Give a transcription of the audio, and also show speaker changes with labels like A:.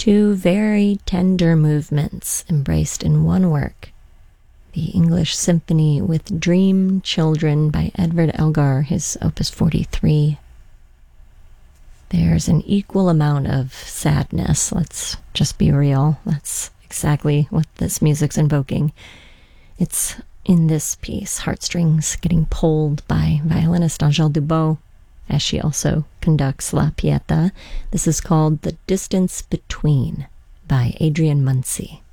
A: two very tender movements embraced in one work. The English Symphony with Dream Children by Edward Elgar, his Opus 43. There's an equal amount of sadness, let's just be real. That's exactly what this music's invoking. It's in this piece, heartstrings getting pulled by violinist Angèle Dubot, as she also conducts La Pieta. This is called The Distance Between by Adrian Munsey.